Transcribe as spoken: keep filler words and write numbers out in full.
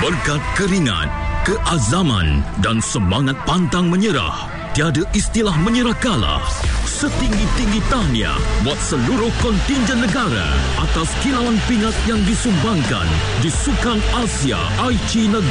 Berkat keringat, keazaman dan semangat pantang menyerah, tiada istilah menyerah kalah. Setinggi-tinggi tahniah buat seluruh kontingen negara atas kilauan pingat yang disumbangkan di Sukan Asia I C Negara.